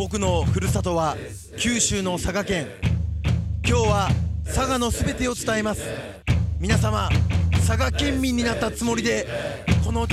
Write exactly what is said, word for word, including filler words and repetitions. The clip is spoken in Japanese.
僕のふるさとは九州の佐賀県。今日は佐賀のすべてを伝えます。皆様、佐賀県民になったつもりでこの歌